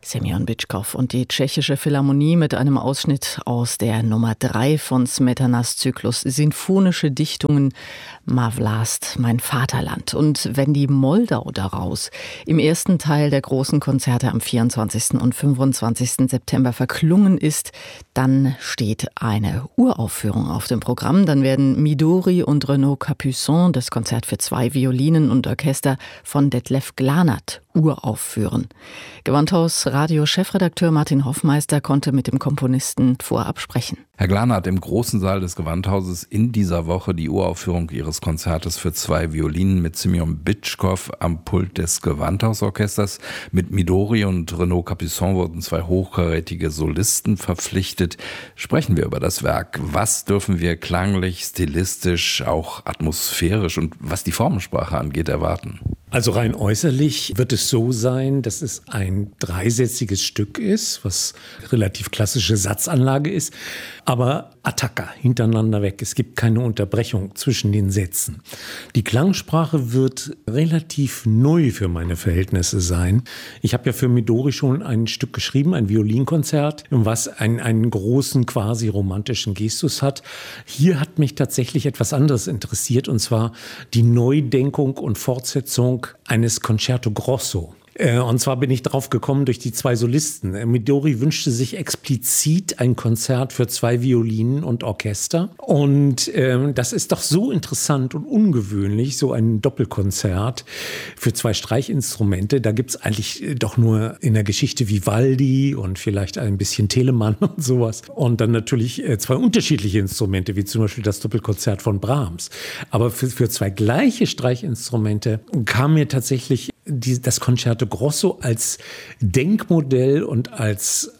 Semyon Bitschkow und die Tschechische Philharmonie mit einem Ausschnitt aus der Nummer 3 von Smetanas Zyklus Sinfonische Dichtungen Ma Vlast, mein Vaterland. Und wenn die Moldau daraus im ersten Teil der großen Konzerte am 24. und 25. September verklungen ist, dann steht eine Uraufführung auf dem Programm. Dann werden Midori und Renaud Capuçon das Konzert für 2 Violinen und Orchester von Detlef Glanert uraufführen. Gewandhaus-Radio-Chefredakteur Martin Hoffmeister konnte mit dem Komponisten vorab sprechen. Herr Glanert, im großen Saal des Gewandhauses in dieser Woche die Uraufführung Ihres Konzertes für 2 Violinen mit Semyon Bitschkow am Pult des Gewandhausorchesters. Mit Midori und Renaud Capuçon wurden 2 hochkarätige Solisten verpflichtet. Sprechen wir über das Werk. Was dürfen wir klanglich, stilistisch, auch atmosphärisch und was die Formensprache angeht erwarten? Also rein äußerlich wird es so sein, dass es ein dreisätziges Stück ist, was relativ klassische Satzanlage ist, aber Attacca, hintereinander weg. Es gibt keine Unterbrechung zwischen den Sätzen. Die Klangsprache wird relativ neu für meine Verhältnisse sein. Ich habe ja für Midori schon ein Stück geschrieben, ein Violinkonzert, was einen großen, quasi romantischen Gestus hat. Hier hat mich tatsächlich etwas anderes interessiert, und zwar die Neudenkung und Fortsetzung eines Concerto Grosso. Und zwar bin ich drauf gekommen durch die 2 Solisten. Midori wünschte sich explizit ein Konzert für 2 Violinen und Orchester. Und das ist doch so interessant und ungewöhnlich, so ein Doppelkonzert für 2 Streichinstrumente. Da gibt's eigentlich doch nur in der Geschichte Vivaldi und vielleicht ein bisschen Telemann und sowas. Und dann natürlich 2 unterschiedliche Instrumente, wie zum Beispiel das Doppelkonzert von Brahms. Aber für 2 gleiche Streichinstrumente kam mir tatsächlich das Concerto Grosso als Denkmodell und als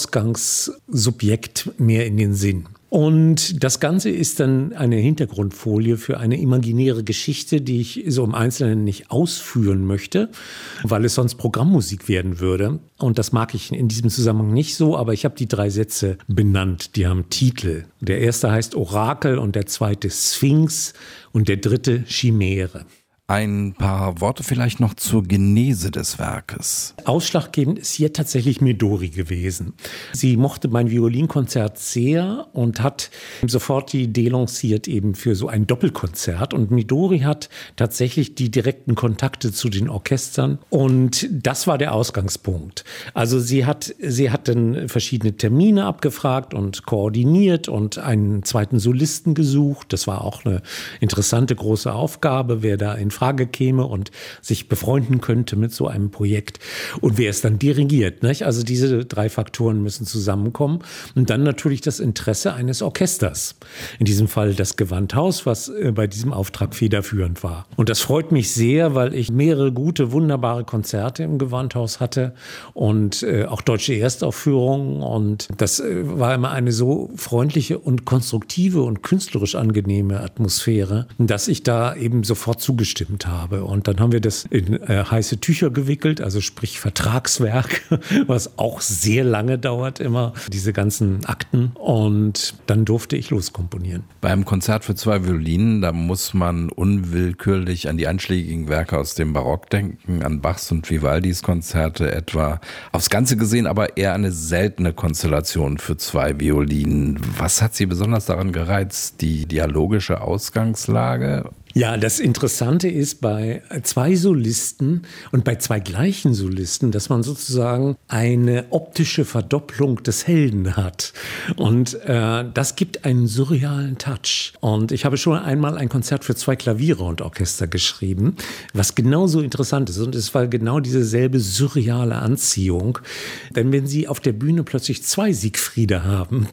Ausgangssubjekt mehr in den Sinn. Und das Ganze ist dann eine Hintergrundfolie für eine imaginäre Geschichte, die ich so im Einzelnen nicht ausführen möchte, weil es sonst Programmmusik werden würde. Und das mag ich in diesem Zusammenhang nicht so, aber ich habe die 3 Sätze benannt, die haben Titel. Der erste heißt Orakel und der zweite Sphinx und der dritte Chimäre. Ein paar Worte vielleicht noch zur Genese des Werkes. Ausschlaggebend ist hier tatsächlich Midori gewesen. Sie mochte mein Violinkonzert sehr und hat sofort die Idee lanciert eben für so ein Doppelkonzert. Und Midori hat tatsächlich die direkten Kontakte zu den Orchestern. Und das war der Ausgangspunkt. Also sie hat dann verschiedene Termine abgefragt und koordiniert und einen zweiten Solisten gesucht. Das war auch eine interessante große Aufgabe, wer da in Frage käme und sich befreunden könnte mit so einem Projekt und wer es dann dirigiert. Nicht? Also diese 3 Faktoren müssen zusammenkommen und dann natürlich das Interesse eines Orchesters. In diesem Fall das Gewandhaus, was bei diesem Auftrag federführend war. Und das freut mich sehr, weil ich mehrere gute, wunderbare Konzerte im Gewandhaus hatte und auch deutsche Erstaufführungen, und das war immer eine so freundliche und konstruktive und künstlerisch angenehme Atmosphäre, dass ich da eben sofort zugestimmt habe. Und dann haben wir das in heiße Tücher gewickelt, also sprich Vertragswerk, was auch sehr lange dauert immer, diese ganzen Akten. Und dann durfte ich loskomponieren. Beim Konzert für 2 Violinen, da muss man unwillkürlich an die einschlägigen Werke aus dem Barock denken, an Bachs und Vivaldis Konzerte etwa. Aufs Ganze gesehen aber eher eine seltene Konstellation für 2 Violinen. Was hat Sie besonders daran gereizt? Die dialogische Ausgangslage? Ja, das Interessante ist bei 2 Solisten und bei 2 gleichen Solisten, dass man sozusagen eine optische Verdopplung des Helden hat. Und das gibt einen surrealen Touch. Und ich habe schon einmal ein Konzert für 2 Klaviere und Orchester geschrieben, was genauso interessant ist. Und es war genau dieselbe surreale Anziehung. Denn wenn Sie auf der Bühne plötzlich 2 Siegfriede haben,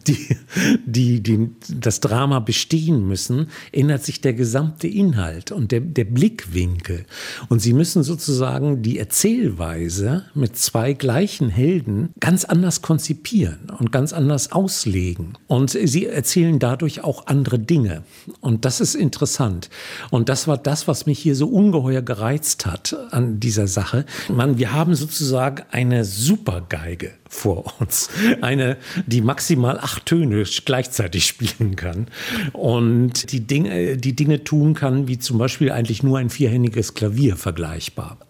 die das Drama bestehen müssen, ändert sich der gesamte Inhalt und der Blickwinkel. Und Sie müssen sozusagen die Erzählweise mit 2 gleichen Helden ganz anders konzipieren und ganz anders auslegen. Und Sie erzählen dadurch auch andere Dinge. Und das ist interessant. Und das war das, was mich hier so ungeheuer gereizt hat an dieser Sache. Wir haben sozusagen eine Supergeige vor uns. Eine, die maximal 8 Töne gleichzeitig spielen kann und die Dinge tun kann, wie zum Beispiel eigentlich nur ein vierhändiges Klavier vergleichbar.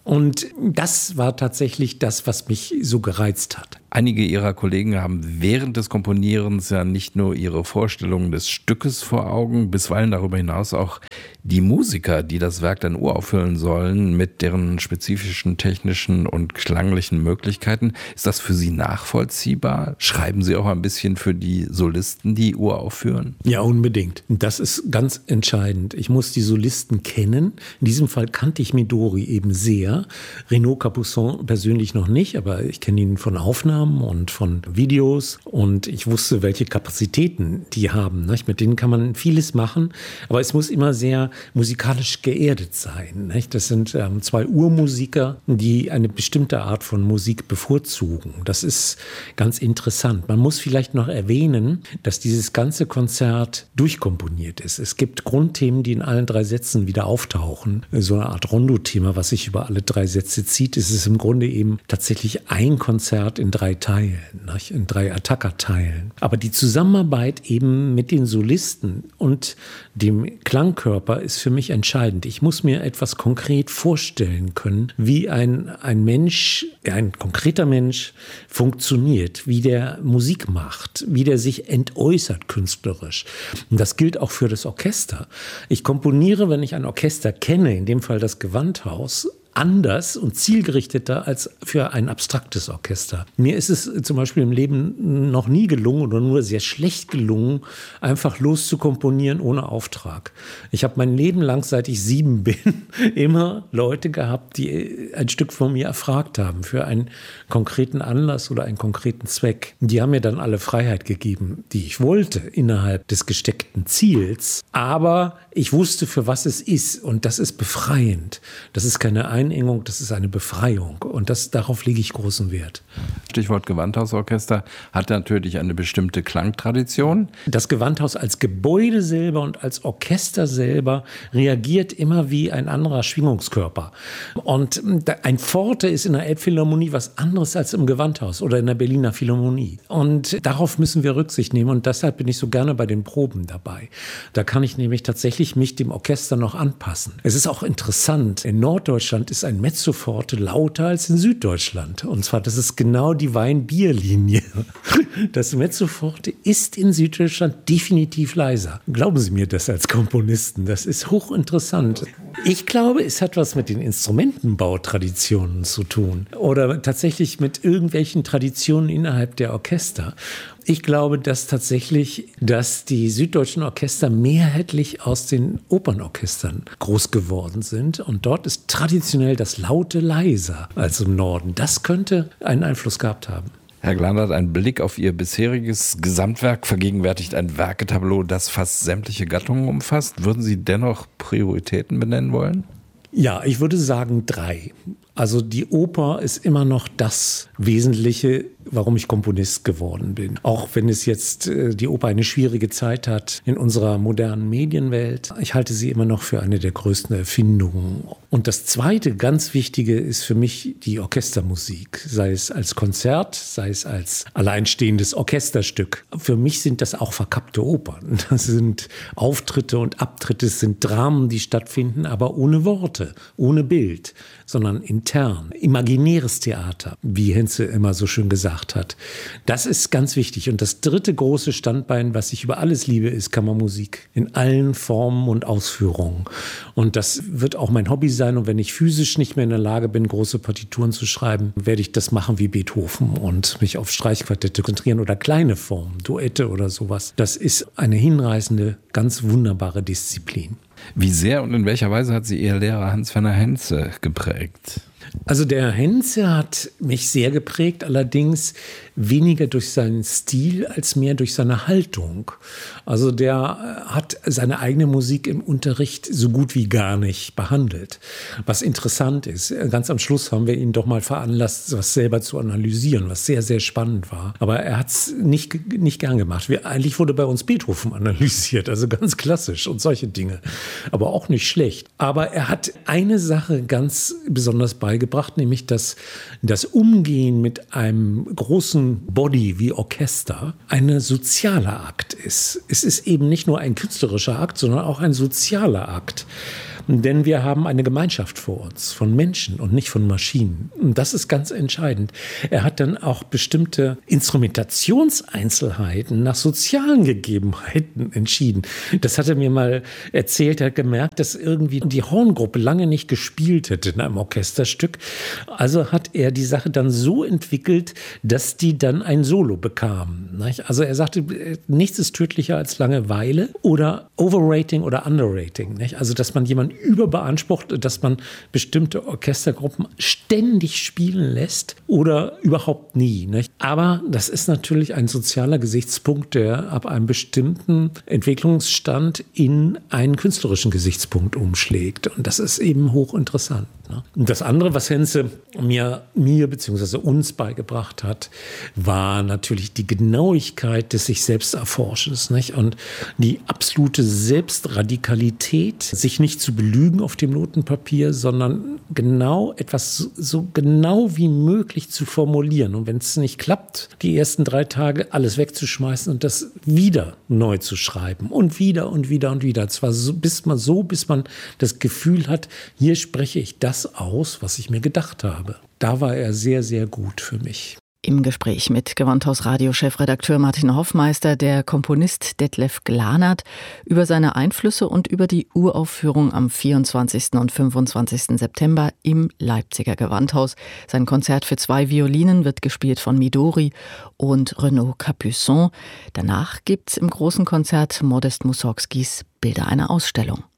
Und das war tatsächlich das, was mich so gereizt hat. Einige Ihrer Kollegen haben während des Komponierens ja nicht nur ihre Vorstellungen des Stückes vor Augen, bisweilen darüber hinaus auch die Musiker, die das Werk dann uraufführen sollen, mit deren spezifischen technischen und klanglichen Möglichkeiten. Ist das für Sie nachvollziehbar? Schreiben Sie auch ein bisschen für die Solisten, die uraufführen? Ja, unbedingt. Das ist ganz entscheidend. Ich muss die Solisten kennen. In diesem Fall kannte ich Midori eben sehr. Renaud Capuçon persönlich noch nicht, aber ich kenne ihn von Aufnahmen und von Videos und ich wusste, welche Kapazitäten die haben. Nicht? Mit denen kann man vieles machen, aber es muss immer sehr musikalisch geerdet sein. Nicht? Das sind zwei Urmusiker, die eine bestimmte Art von Musik bevorzugen. Das ist ganz interessant. Man muss vielleicht noch erwähnen, dass dieses ganze Konzert durchkomponiert ist. Es gibt Grundthemen, die in allen 3 Sätzen wieder auftauchen. So eine Art Rondo-Thema, was sich über alle 3 Sätze zieht. Es ist im Grunde eben tatsächlich ein Konzert in 3 Teilen, nicht? In 3 Attacca-Teilen. Aber die Zusammenarbeit eben mit den Solisten und dem Klangkörper ist für mich entscheidend. Ich muss mir etwas konkret vorstellen können, wie ein Mensch, ein konkreter Mensch funktioniert, wie der Musik macht, wie der sich entäußert künstlerisch. Und das gilt auch für das Orchester. Ich komponiere, wenn ich ein Orchester kenne, in dem Fall das Gewandhaus, anders und zielgerichteter als für ein abstraktes Orchester. Mir ist es zum Beispiel im Leben noch nie gelungen oder nur sehr schlecht gelungen, einfach loszukomponieren ohne Auftrag. Ich habe mein Leben lang, seit ich 7 bin, immer Leute gehabt, die ein Stück von mir erfragt haben für einen konkreten Anlass oder einen konkreten Zweck. Die haben mir dann alle Freiheit gegeben, die ich wollte, innerhalb des gesteckten Ziels. Aber ich wusste, für was es ist und das ist befreiend. Das ist keine Einengung, das ist eine Befreiung und darauf lege ich großen Wert. Stichwort Gewandhausorchester hat natürlich eine bestimmte Klangtradition. Das Gewandhaus als Gebäude selber und als Orchester selber reagiert immer wie ein anderer Schwingungskörper. Und ein Pforte ist in der Elbphilharmonie was anderes als im Gewandhaus oder in der Berliner Philharmonie. Und darauf müssen wir Rücksicht nehmen und deshalb bin ich so gerne bei den Proben dabei. Da kann ich nämlich tatsächlich mich dem Orchester noch anpassen. Es ist auch interessant, in Norddeutschland ist ein Mezzoforte lauter als in Süddeutschland. Und zwar, das ist genau die Wein-Bier-Linie. Das Mezzoforte ist in Süddeutschland definitiv leiser. Glauben Sie mir das als Komponisten, das ist hochinteressant. Ich glaube, es hat was mit den Instrumentenbautraditionen zu tun oder tatsächlich mit irgendwelchen Traditionen innerhalb der Orchester. Ich glaube, dass die süddeutschen Orchester mehrheitlich aus den Opernorchestern groß geworden sind. Und dort ist traditionell das Laute leiser als im Norden. Das könnte einen Einfluss gehabt haben. Herr Glandert, ein Blick auf Ihr bisheriges Gesamtwerk vergegenwärtigt ein Werketableau, das fast sämtliche Gattungen umfasst. Würden Sie dennoch Prioritäten benennen wollen? Ja, ich würde sagen 3. Also die Oper ist immer noch das Wesentliche, warum ich Komponist geworden bin. Auch wenn es jetzt die Oper eine schwierige Zeit hat in unserer modernen Medienwelt. Ich halte sie immer noch für eine der größten Erfindungen. Und das zweite ganz Wichtige ist für mich die Orchestermusik. Sei es als Konzert, sei es als alleinstehendes Orchesterstück. Für mich sind das auch verkappte Opern. Das sind Auftritte und Abtritte, es sind Dramen, die stattfinden, aber ohne Worte, ohne Bild, sondern intern, imaginäres Theater, wie Henze immer so schön gesagt hat. Das ist ganz wichtig. Und das dritte große Standbein, was ich über alles liebe, ist Kammermusik. In allen Formen und Ausführungen. Und das wird auch mein Hobby sein. Und wenn ich physisch nicht mehr in der Lage bin, große Partituren zu schreiben, werde ich das machen wie Beethoven und mich auf Streichquartette konzentrieren oder kleine Formen, Duette oder sowas. Das ist eine hinreißende, ganz wunderbare Disziplin. Wie sehr und in welcher Weise hat Sie Ihr Lehrer Hans-Werner Henze geprägt? Also der Henze hat mich sehr geprägt, allerdings weniger durch seinen Stil als mehr durch seine Haltung. Also der hat seine eigene Musik im Unterricht so gut wie gar nicht behandelt. Was interessant ist, ganz am Schluss haben wir ihn doch mal veranlasst, was selber zu analysieren, was sehr, sehr spannend war. Aber er hat es nicht gern gemacht. Eigentlich wurde bei uns Beethoven analysiert, also ganz klassisch und solche Dinge. Aber auch nicht schlecht. Aber er hat eine Sache ganz besonders beigebracht, nämlich dass das Umgehen mit einem großen Body wie Orchester ein sozialer Akt ist. Es ist eben nicht nur ein künstlerischer Akt, sondern auch ein sozialer Akt. Denn wir haben eine Gemeinschaft vor uns von Menschen und nicht von Maschinen. Und das ist ganz entscheidend. Er hat dann auch bestimmte Instrumentationseinzelheiten nach sozialen Gegebenheiten entschieden. Das hat er mir mal erzählt. Er hat gemerkt, dass irgendwie die Horngruppe lange nicht gespielt hätte in einem Orchesterstück. Also hat er die Sache dann so entwickelt, dass die dann ein Solo bekamen. Also er sagte, nichts ist tödlicher als Langeweile oder Overrating oder Underrating. Also dass man jemanden überbeansprucht, dass man bestimmte Orchestergruppen ständig spielen lässt oder überhaupt nie. Aber das ist natürlich ein sozialer Gesichtspunkt, der ab einem bestimmten Entwicklungsstand in einen künstlerischen Gesichtspunkt umschlägt. Und das ist eben hochinteressant. Und das andere, was Henze mir bzw. uns beigebracht hat, war natürlich die Genauigkeit des sich selbst Erforschens, und die absolute Selbstradikalität, sich nicht zu belügen auf dem Notenpapier, sondern genau etwas so genau wie möglich zu formulieren. Und wenn es nicht klappt, die ersten 3 Tage alles wegzuschmeißen und das wieder neu zu schreiben und wieder und wieder und wieder. Zwar bis man das Gefühl hat, hier spreche ich das aus, was ich mir gedacht habe. Da war er sehr, sehr gut für mich. Im Gespräch mit Gewandhaus-Radio-Chefredakteur Martin Hoffmeister, der Komponist Detlef Glanert, über seine Einflüsse und über die Uraufführung am 24. und 25. September im Leipziger Gewandhaus. Sein Konzert für 2 Violinen wird gespielt von Midori und Renaud Capuçon. Danach gibt's im großen Konzert Modest Mussorgskis Bilder einer Ausstellung.